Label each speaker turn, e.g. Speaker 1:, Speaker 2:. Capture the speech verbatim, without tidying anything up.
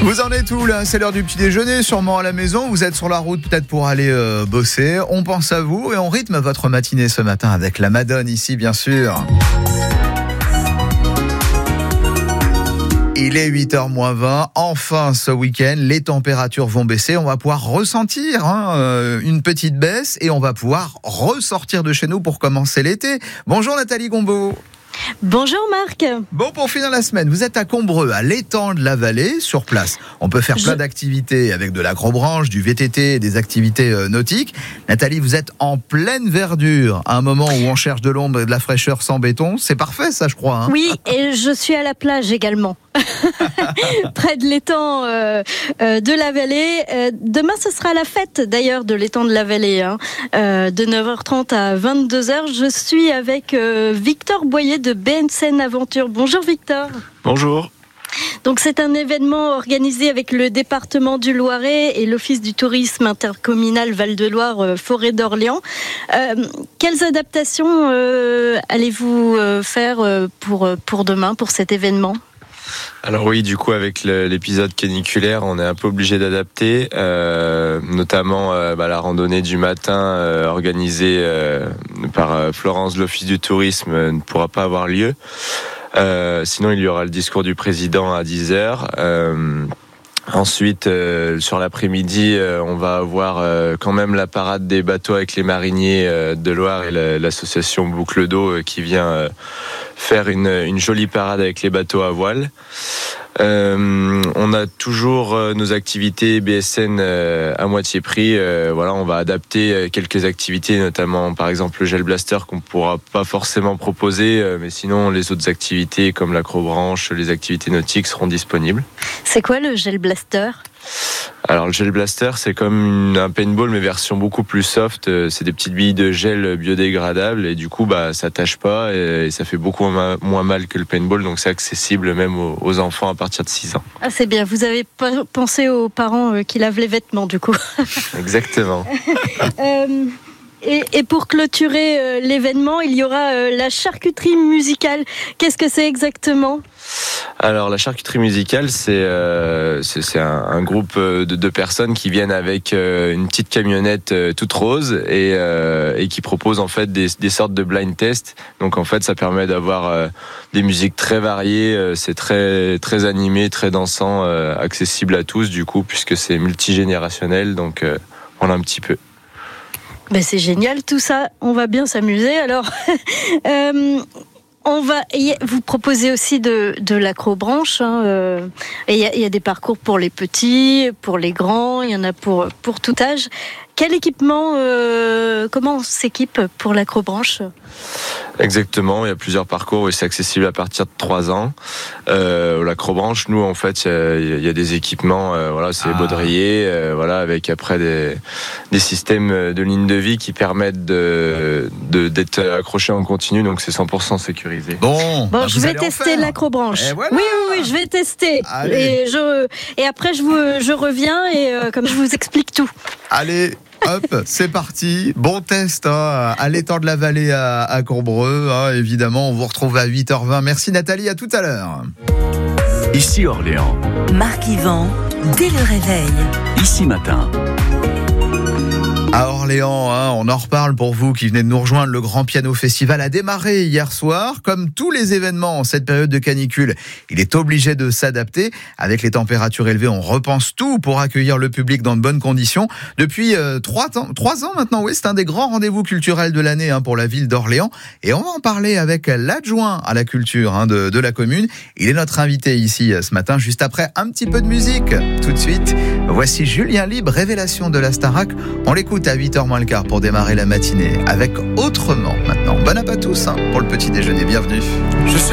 Speaker 1: Vous en êtes où là ? C'est l'heure du petit déjeuner, sûrement à la maison. Vous êtes sur la route peut-être pour aller euh, bosser. On pense à vous et on rythme votre matinée ce matin avec la Madone ici, bien sûr. Il est huit heures moins vingt, enfin ce week-end, les températures vont baisser, on va pouvoir ressentir hein, une petite baisse et on va pouvoir ressortir de chez nous pour commencer l'été. Bonjour Nathalie Gombeau.
Speaker 2: Bonjour Marc.
Speaker 1: Bon, pour finir la semaine, vous êtes à Combreux, à l'étang de la Vallée, sur place. On peut faire plein Je... d'activités avec de l'acrobranche, du V T T, des activités euh, nautiques. Nathalie, vous êtes en pleine verdure, à un moment où on cherche de l'ombre et de la fraîcheur sans béton. C'est parfait ça, je crois. Hein
Speaker 2: oui, et je suis à la plage également. Près de l'étang euh, euh, de la Vallée. Euh, demain, ce sera la fête d'ailleurs de l'étang de la Vallée, hein, euh, de neuf heures trente à vingt-deux heures. Je suis avec euh, Victor Boyer de B N C N Aventure. Bonjour Victor.
Speaker 3: Bonjour.
Speaker 2: Donc c'est un événement organisé avec le département du Loiret et l'Office du tourisme intercommunal Val-de-Loire euh, Forêt d'Orléans. Euh, quelles adaptations euh, allez-vous euh, faire euh, pour, pour demain, pour cet événement ?
Speaker 3: Alors oui, du coup, avec le, l'épisode caniculaire, on est un peu obligé d'adapter, euh, notamment euh, bah, la randonnée du matin euh, organisée euh, par euh, Florence de l'Office du tourisme euh, ne pourra pas avoir lieu. Euh, sinon, il y aura le discours du président à dix heures. Euh, Ensuite, euh, sur l'après-midi, euh, on va avoir euh, quand même la parade des bateaux avec les mariniers euh, de Loire et la, l'association Boucle d'eau euh, qui vient euh, faire une, une jolie parade avec les bateaux à voile. Euh, on a toujours euh, nos activités B S N euh, à moitié prix. Euh, voilà, on va adapter euh, quelques activités, notamment par exemple le gel blaster qu'on pourra pas forcément proposer, euh, mais sinon les autres activités comme l'acrobranche, les activités nautiques seront disponibles.
Speaker 2: C'est quoi le gel blaster ?
Speaker 3: Alors le gel blaster, c'est comme une, un paintball mais version beaucoup plus soft. C'est des petites billes de gel biodégradables et du coup bah ça tâche pas et, et ça fait beaucoup ma, moins mal que le paintball, donc c'est accessible même aux, aux enfants à partir de six ans.
Speaker 2: Ah c'est bien, vous avez pas pensé aux parents qui lavent les vêtements du coup.
Speaker 3: Exactement.
Speaker 2: euh... Et, et pour clôturer euh, l'événement, il y aura euh, la charcuterie musicale. Qu'est-ce que c'est exactement ?
Speaker 3: Alors la charcuterie musicale, c'est euh, c'est, c'est un, un groupe de deux personnes qui viennent avec euh, une petite camionnette euh, toute rose et, euh, et qui proposent en fait des, des sortes de blind tests. Donc en fait, ça permet d'avoir euh, des musiques très variées. Euh, c'est très très animé, très dansant, euh, accessible à tous du coup puisque c'est multigénérationnel. Donc euh, voilà un petit peu.
Speaker 2: Ben c'est génial tout ça, on va bien s'amuser alors. euh, on va, vous proposez aussi de, de l'acrobranche, hein, euh, et il y, y a des parcours pour les petits, pour les grands, il y en a pour, pour tout âge. Quel équipement, euh, comment on s'équipe pour l'acrobranche ?
Speaker 3: Exactement, il y a plusieurs parcours et c'est accessible à partir de trois ans. Euh, l'acrobranche, nous en fait, il y, y a des équipements, euh, voilà, c'est ah. baudrier, euh, voilà, avec après des, des systèmes de ligne de vie qui permettent de, de, d'être accrochés en continu, donc c'est cent pour cent sécurisé.
Speaker 1: Bon,
Speaker 2: bon
Speaker 1: bah
Speaker 2: je vais tester l'acrobranche.
Speaker 1: Voilà.
Speaker 2: Oui, oui, oui, je vais tester. Et, je, et après, je, vous, je reviens et euh, comme je vous explique tout.
Speaker 1: Allez. Hop, c'est parti. Bon test hein, à l'étang de la Vallée à, à Combreux. Hein, évidemment, on vous retrouve à huit heures vingt. Merci Nathalie, à tout à l'heure.
Speaker 4: Ici Orléans.
Speaker 5: Marc Yvan, dès le réveil.
Speaker 4: Ici matin.
Speaker 1: À Orléans, hein, on en reparle pour vous qui venez de nous rejoindre. Le Grand Piano Festival a démarré hier soir. Comme tous les événements en cette période de canicule, il est obligé de s'adapter. Avec les températures élevées, on repense tout pour accueillir le public dans de bonnes conditions. Depuis euh, trois, temps, trois ans maintenant, oui, c'est un des grands rendez-vous culturels de l'année hein, pour la ville d'Orléans. Et on va en parler avec l'adjoint à la culture hein, de, de la commune. Il est notre invité ici ce matin, juste après un petit peu de musique. Tout de suite, voici Julien Libre, Révélation de la Starac. On l'écoute à huit heures moins le quart pour démarrer la matinée avec Autrement maintenant. Bon app à tous hein, pour le petit déjeuner, bienvenue.
Speaker 6: Je sais